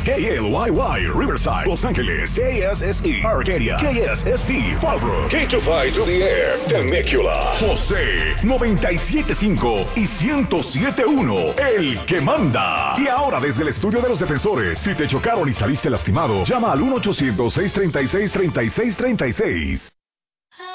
KLYY, Riverside, Los Ángeles, KSSE, Arcadia, KSST, Fallbrook, K25 to the F, Temecula, José, 97.5 y 107.1, el que manda. Y ahora desde el estudio de los defensores, si te chocaron y saliste lastimado, llama al 1-800-636-3636.